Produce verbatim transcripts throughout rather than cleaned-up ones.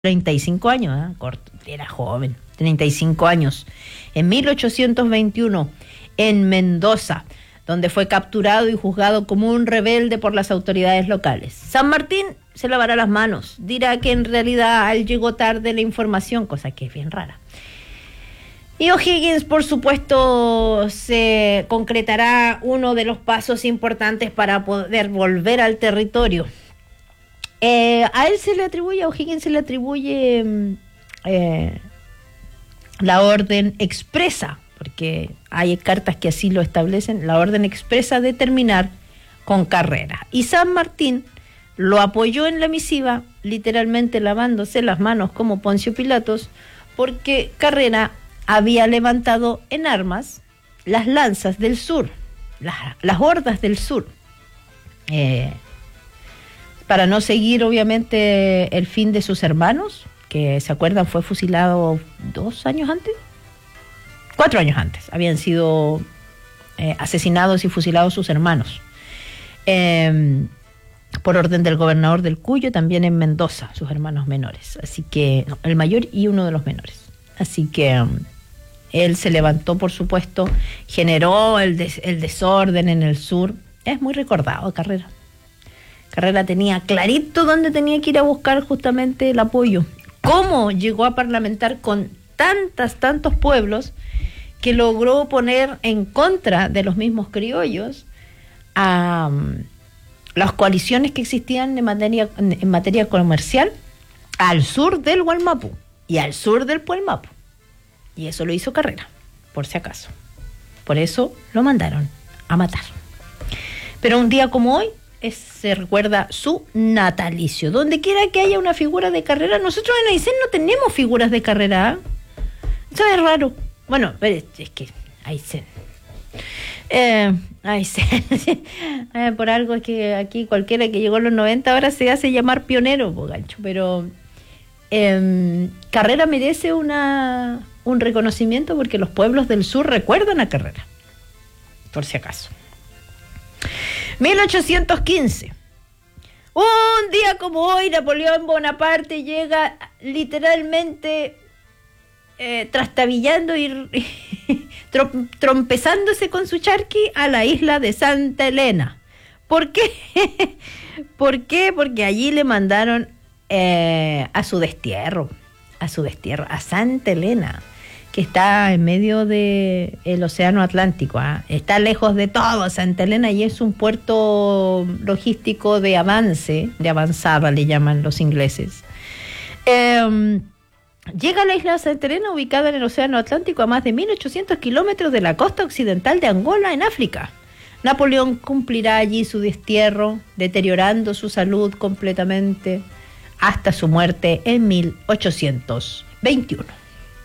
treinta y cinco años, ¿eh? Corto, era joven, treinta y cinco años, en mil ochocientos veintiuno, en Mendoza, donde fue capturado y juzgado como un rebelde por las autoridades locales. San Martín se lavará las manos, dirá que en realidad a él llegó tarde la información, cosa que es bien rara. Y O'Higgins, por supuesto, se concretará uno de los pasos importantes para poder volver al territorio. Eh, a él se le atribuye, a O'Higgins se le atribuye eh, la orden expresa, porque hay cartas que así lo establecen, la orden expresa de terminar con Carrera. Y San Martín lo apoyó en la misiva, literalmente lavándose las manos como Poncio Pilatos, porque Carrera había levantado en armas las lanzas del sur, las, las hordas del sur, eh, para no seguir obviamente el fin de sus hermanos, que se acuerdan fue fusilado dos años antes, cuatro años antes, habían sido eh, asesinados y fusilados sus hermanos, eh, por orden del gobernador del Cuyo, también en Mendoza, sus hermanos menores, así que, no, el mayor y uno de los menores, así que um, él se levantó, por supuesto, generó el, des, el desorden en el sur, es muy recordado Carrera. Carrera tenía clarito dónde tenía que ir a buscar justamente el apoyo. Cómo llegó a parlamentar con tantas, tantos pueblos que logró poner en contra de los mismos criollos a um, las coaliciones que existían en materia, en materia comercial al sur del Gualmapu y al sur del Puelmapu. Y eso lo hizo Carrera, por si acaso. Por eso lo mandaron a matar. Pero un día como hoy, Es, se recuerda su natalicio. Donde quiera que haya una figura de Carrera, nosotros en Aysén no tenemos figuras de Carrera. Eso es raro. Bueno, es, es que Aysén. Eh, Aysén. eh, por algo es que aquí cualquiera que llegó en los noventa ahora se hace llamar pionero, po, gancho. Pero eh, Carrera merece una, un reconocimiento porque los pueblos del sur recuerdan a Carrera. Por si acaso. mil ochocientos quince. Un día como hoy, Napoleón Bonaparte llega literalmente eh, trastabillando y trom- trompezándose con su charqui a la isla de Santa Elena. ¿Por qué? ¿Por qué? Porque allí le mandaron eh, a su destierro, a su destierro, a Santa Elena, que está en medio del océano Atlántico, ¿eh? Está lejos de todo Santa Elena y es un puerto logístico de avance, de avanzada le llaman los ingleses. Eh, llega a la isla de Santa Elena, ubicada en el océano Atlántico a más de mil ochocientos kilómetros de la costa occidental de Angola, en África. Napoleón cumplirá allí su destierro, deteriorando su salud completamente, hasta su muerte en mil ochocientos veintiuno.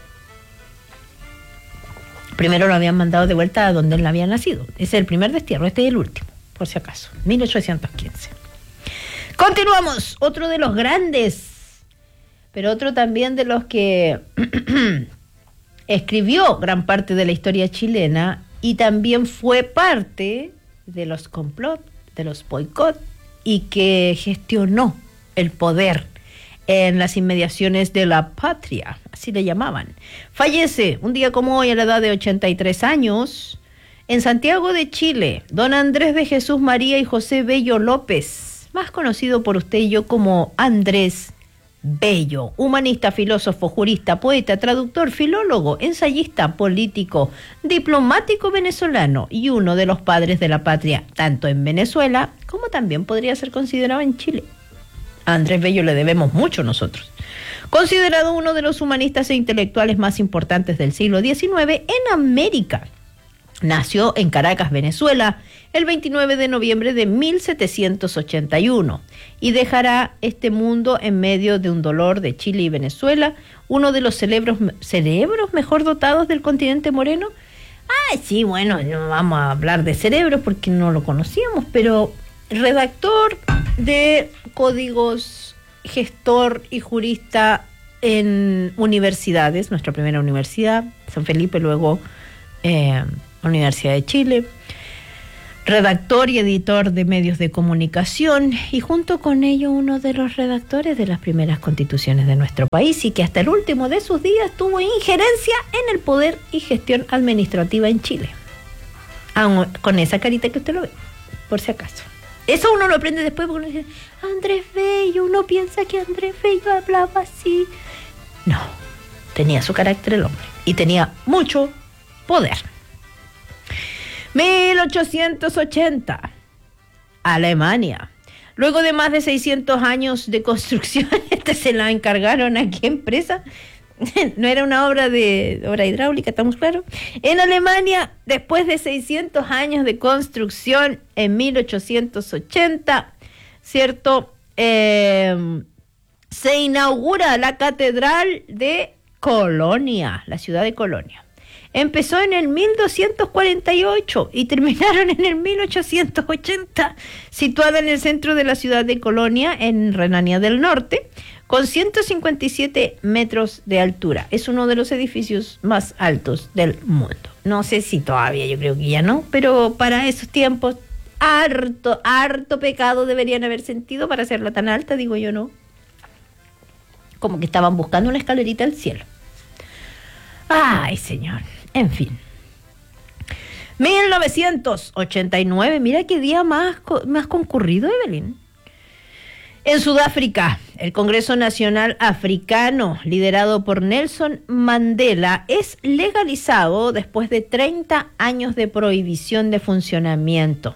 Primero lo habían mandado de vuelta a donde él había nacido. Ese es el primer destierro, este es el último, por si acaso, mil ochocientos quince. Continuamos, otro de los grandes, pero otro también de los que escribió gran parte de la historia chilena y también fue parte de los complot, de los boicot, y que gestionó el poder en las inmediaciones de la patria, así le llamaban. Fallece un día como hoy a la edad de ochenta y tres años en Santiago de Chile, don Andrés de Jesús María y José Bello López, más conocido por usted y yo como Andrés Bello, humanista, filósofo, jurista, poeta, traductor, filólogo, ensayista, político, diplomático venezolano y uno de los padres de la patria, tanto en Venezuela como también podría ser considerado en Chile. A Andrés Bello le debemos mucho nosotros. Considerado uno de los humanistas e intelectuales más importantes del siglo diecinueve en América. Nació en Caracas, Venezuela, el veintinueve de noviembre de mil setecientos ochenta y uno y dejará este mundo en medio de un dolor de Chile y Venezuela, uno de los cerebros, cerebros mejor dotados del continente moreno. Ay, sí, bueno, no vamos a hablar de cerebros porque no lo conocíamos, pero redactor de códigos, gestor y jurista en universidades, nuestra primera universidad, San Felipe, luego eh, Universidad de Chile. redactor y editor de medios de comunicación, y junto con ello uno de los redactores de las primeras constituciones de nuestro país, y que hasta el último de sus días tuvo injerencia en el poder y gestión administrativa en Chile. Ah, con esa carita que usted lo ve, por si acaso. Eso uno lo aprende después porque uno dice, Andrés Bello, uno piensa que Andrés Bello hablaba así. No, tenía su carácter el hombre y tenía mucho poder. mil ochocientos ochenta, Alemania. Luego de más de seiscientos años de construcción, esta se la encargaron a qué empresa. No era una obra de obra hidráulica, estamos claros. En Alemania, después de seiscientos años de construcción, en mil ochocientos ochenta, ¿cierto? Eh, se inaugura la Catedral de Colonia, la ciudad de Colonia. Empezó en el mil doscientos cuarenta y ocho y terminaron en el mil ochocientos ochenta, situada en el centro de la ciudad de Colonia, en Renania del Norte, con ciento cincuenta y siete metros de altura. Es uno de los edificios más altos del mundo. No sé si todavía, yo creo que ya no, pero para esos tiempos, harto, harto pecado deberían haber sentido para hacerla tan alta, digo yo, ¿no? Como que estaban buscando una escalerita al cielo. Ay, señor. En fin. mil novecientos ochenta y nueve, mira qué día más, más concurrido, Evelyn. En Sudáfrica, el Congreso Nacional Africano, liderado por Nelson Mandela, es legalizado después de treinta años de prohibición de funcionamiento.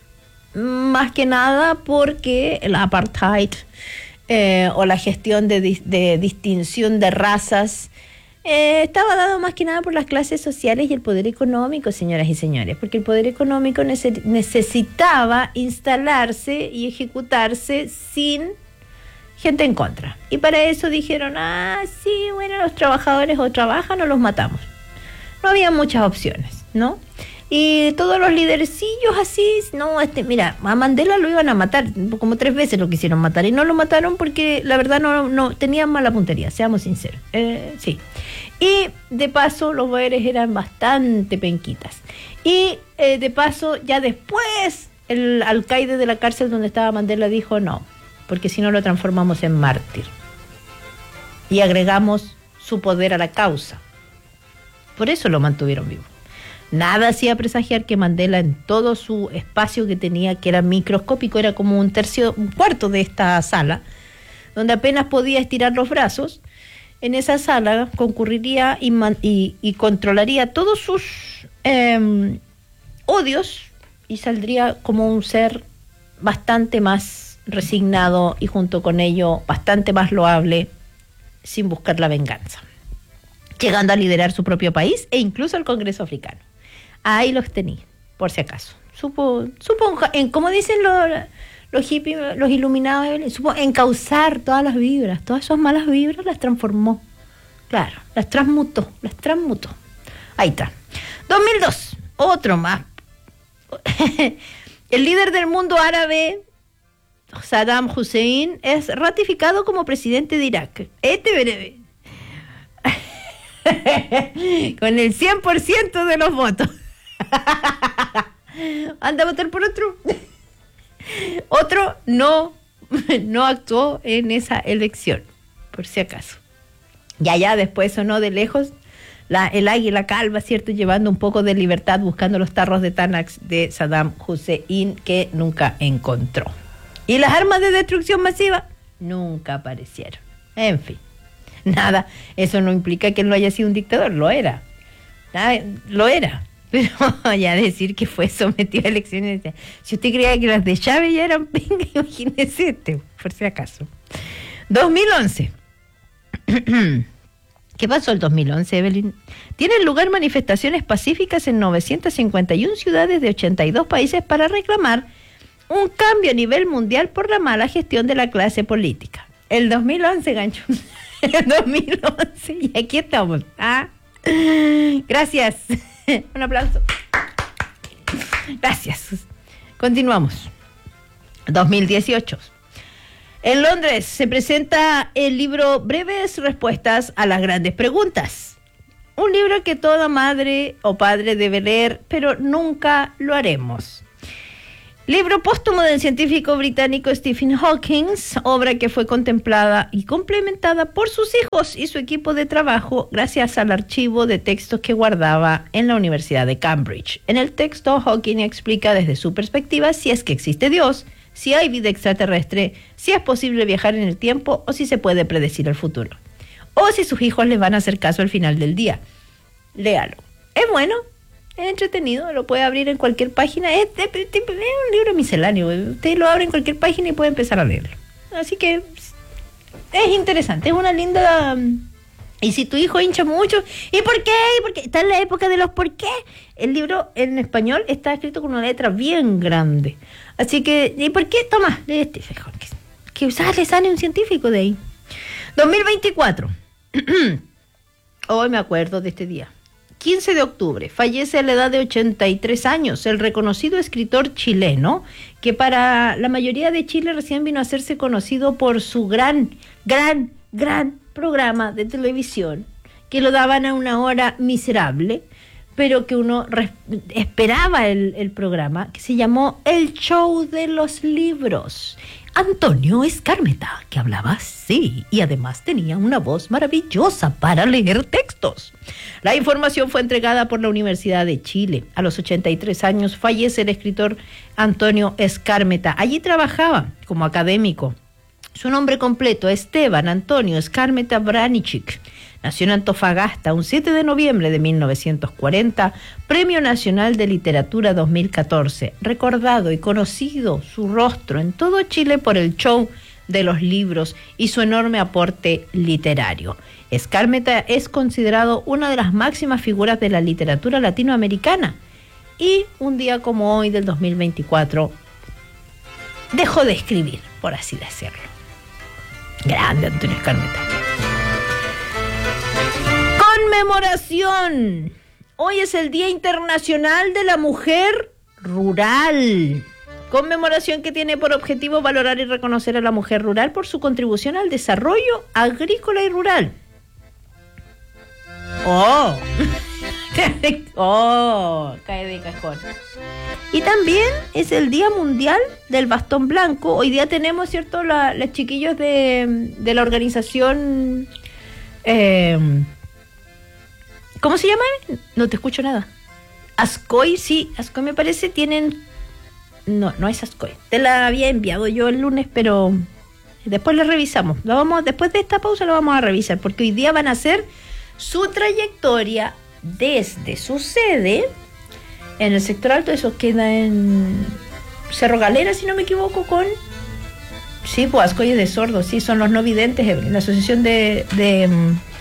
Más que nada porque el apartheid eh, o la gestión de, de distinción de razas eh, estaba dado más que nada por las clases sociales y el poder económico, señoras y señores, porque el poder económico nece- necesitaba instalarse y ejecutarse sin gente en contra. Y para eso dijeron, ah, sí, bueno, los trabajadores o trabajan o los matamos. No había muchas opciones, ¿no? Y todos los lidercillos así, no, este, mira, a Mandela lo iban a matar, como tres veces lo quisieron matar, y no lo mataron porque la verdad no, no tenían mala puntería, seamos sinceros, eh, sí. Y de paso los boeres eran bastante penquitas. Y eh, de paso, ya después, el alcaide de la cárcel donde estaba Mandela dijo no, porque si no lo transformamos en mártir. Y agregamos su poder a la causa. Por eso lo mantuvieron vivo. Nada hacía presagiar que Mandela, en todo su espacio que tenía, que era microscópico, era como un tercio, un cuarto de esta sala, donde apenas podía estirar los brazos, en esa sala concurriría y, man, y, y controlaría todos sus eh, odios y saldría como un ser bastante más resignado y junto con ello bastante más loable, sin buscar la venganza, llegando a liderar su propio país e incluso el Congreso Africano. Ahí los tenía, por si acaso. Supo, supo en, como dicen los, los hippies, los iluminados, supo encauzar todas las vibras, todas esas malas vibras las transformó. Claro, las transmutó, las transmutó. Ahí está. dos mil dos, otro más. El líder del mundo árabe, Saddam Hussein, es ratificado como presidente de Irak. Este breve. Con el cien por ciento de los votos. Anda a votar por otro. Otro no, no actuó en esa elección, por si acaso. Y allá después sonó de lejos la, el águila calva, ¿cierto? Llevando un poco de libertad, buscando los tarros de Tanax de Saddam Hussein, que nunca encontró. Y las armas de destrucción masiva nunca aparecieron. En fin. Nada, eso no implica que él no haya sido un dictador, lo era. Nada, lo era. Pero ya decir que fue sometido a elecciones, si usted creía que las de Chávez ya eran pinga, imagínese este, por si acaso. dos mil once. ¿Qué pasó el dos mil once, Evelyn? Tienen lugar manifestaciones pacíficas en novecientas cincuenta y una ciudades de ochenta y dos países para reclamar un cambio a nivel mundial por la mala gestión de la clase política. El dos mil once, gancho. El dos mil once, y aquí estamos. Ah, gracias. Un aplauso. Gracias. Continuamos. dos mil dieciocho. En Londres se presenta el libro Breves Respuestas a las Grandes Preguntas. Un libro que toda madre o padre debe leer, pero nunca lo haremos. Libro póstumo del científico británico Stephen Hawking, obra que fue contemplada y complementada por sus hijos y su equipo de trabajo gracias al archivo de textos que guardaba en la Universidad de Cambridge. En el texto, Hawking explica desde su perspectiva si es que existe Dios, si hay vida extraterrestre, si es posible viajar en el tiempo o si se puede predecir el futuro. O si sus hijos les van a hacer caso al final del día. Léalo. Es bueno. Es entretenido, lo puede abrir en cualquier página. Es, es, es, es un libro misceláneo. Usted lo abre en cualquier página y puede empezar a leerlo. Así que es interesante, es una linda... Y si tu hijo hincha mucho, ¿y por qué? ¿Y por qué? Está en la época de los por qué. El libro en español está escrito con una letra bien grande. Así que, ¿y por qué? Toma, lee este. Que, que sale, sale un científico de ahí. dos mil veinticuatro. Hoy me acuerdo de este día. quince de octubre, fallece a la edad de ochenta y tres años el reconocido escritor chileno, que para la mayoría de Chile recién vino a hacerse conocido por su gran, gran, gran programa de televisión, que lo daban a una hora miserable, pero que uno res- esperaba el, el programa, que se llamó El Show de los Libros. Antonio Escármeta, que hablaba así y además tenía una voz maravillosa para leer textos. La información fue entregada por la Universidad de Chile. A los ochenta y tres años fallece el escritor Antonio Escármeta. Allí trabajaba como académico. Su nombre completo, Esteban Antonio Escármeta Branichik. Nació en Antofagasta un siete de noviembre de mil novecientos cuarenta, Premio Nacional de Literatura dos mil catorce. Recordado y conocido su rostro en todo Chile por el Show de los Libros y su enorme aporte literario. Escármeta es considerado una de las máximas figuras de la literatura latinoamericana y un día como hoy del dos mil veinticuatro dejó de escribir, por así decirlo. Grande Antonio Escármeta. Conmemoración. Hoy es el Día Internacional de la Mujer Rural. Conmemoración que tiene por objetivo valorar y reconocer a la mujer rural por su contribución al desarrollo agrícola y rural. ¡Oh! ¡Oh! Cae de cajón. Y también es el Día Mundial del Bastón Blanco. Hoy día tenemos, ¿cierto?, la, los chiquillos de, de la organización... Eh, ¿Cómo se llama? No te escucho nada. Ascoy, sí, Ascoy me parece, tienen... No, no es Ascoy. Te la había enviado yo el lunes, pero después la revisamos. Lo vamos, después de esta pausa lo vamos a revisar, porque hoy día van a hacer su trayectoria desde su sede en el sector alto. Eso queda en Cerro Galera, si no me equivoco, con... Sí, pues Ascoy es de sordos, sí, son los no videntes, la asociación de... de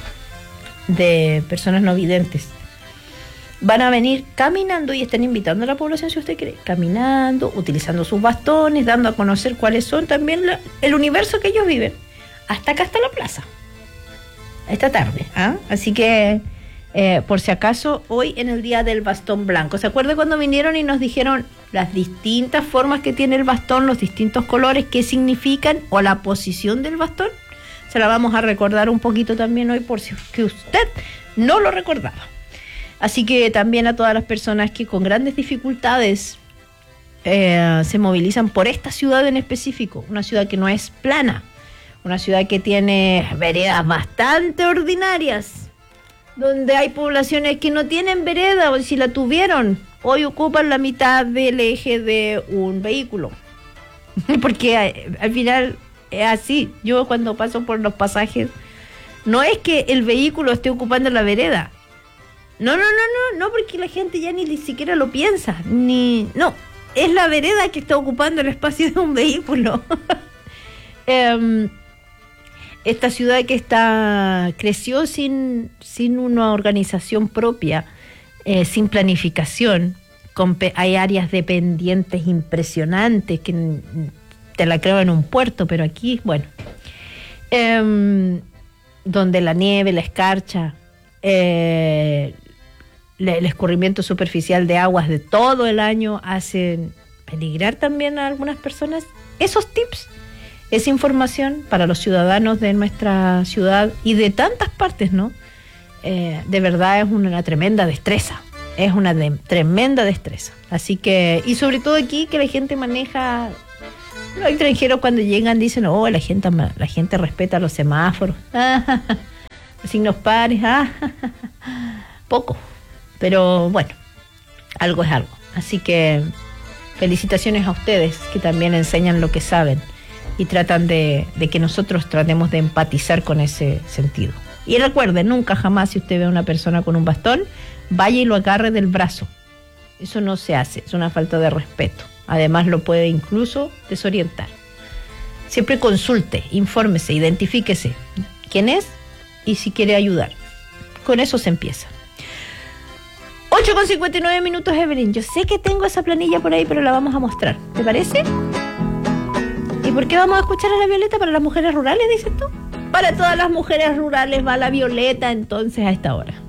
de personas no videntes. Van a venir caminando y están invitando a la población, si usted quiere, caminando, utilizando sus bastones, dando a conocer cuáles son también la, el universo que ellos viven, hasta acá, hasta la plaza, esta tarde, ¿ah? Así que eh, por si acaso, hoy en el Día del Bastón Blanco. ¿Se acuerda cuando vinieron y nos dijeron las distintas formas que tiene el bastón, los distintos colores, qué significan, o la posición del bastón? Se la vamos a recordar un poquito también hoy, por si que usted no lo recordaba. Así que también a todas las personas que con grandes dificultades eh, se movilizan por esta ciudad en específico, una ciudad que no es plana, una ciudad que tiene veredas bastante ordinarias, donde hay poblaciones que no tienen vereda, o si la tuvieron, hoy ocupan la mitad del eje de un vehículo. Porque al final... es así. Yo cuando paso por los pasajes, no es que el vehículo esté ocupando la vereda. No, no, no, no, no, porque la gente ya ni siquiera lo piensa. Ni, no, es la vereda que está ocupando el espacio de un vehículo. um, esta ciudad que está creció sin, sin una organización propia, eh, sin planificación. Con pe- hay áreas dependientes impresionantes que... te la creo en un puerto, pero aquí, bueno, eh, donde la nieve, la escarcha, eh, el escurrimiento superficial de aguas de todo el año hacen peligrar también a algunas personas. Esos tips, esa información para los ciudadanos de nuestra ciudad y de tantas partes, ¿no? Eh, de verdad es una tremenda destreza. es una de, tremenda destreza. Así que, y sobre todo aquí que la gente maneja, los extranjeros cuando llegan dicen, oh, la gente, la gente respeta los semáforos, los signos pares, poco, pero bueno, algo es algo. Así que felicitaciones a ustedes que también enseñan lo que saben y tratan de, de que nosotros tratemos de empatizar con ese sentido. Y recuerde, nunca jamás si usted ve a una persona con un bastón, vaya y lo agarre del brazo. Eso no se hace, es una falta de respeto. Además lo puede incluso desorientar. Siempre consulte, infórmese, identifíquese quién es y si quiere ayudar. Con eso se empieza. ocho con cincuenta y nueve minutos, Evelyn. Yo sé que tengo esa planilla por ahí, pero la vamos a mostrar. ¿Te parece? ¿Y por qué vamos a escuchar a la Violeta? ¿Para las mujeres rurales, dices tú? Para todas las mujeres rurales va la Violeta entonces a esta hora.